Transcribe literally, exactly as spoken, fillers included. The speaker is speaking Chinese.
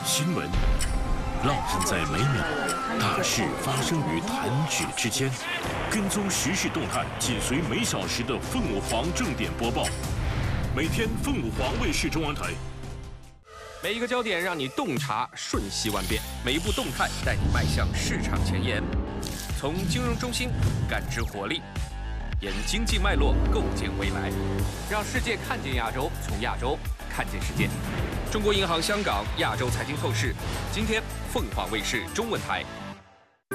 新闻浪漫在每秒，大事发生于弹指之间。跟踪时事动态，紧随每小时的凤凰正点播报。每天凤凰卫视中文台。 每一个焦点让你洞察瞬息万变，每一步动态带你迈向市场前沿。从金融中心感知活力，沿经济脉络构建未来，让世界看见亚洲，从亚洲看见世界。中国银行香港亚洲财经透视，今天凤凰卫视中文台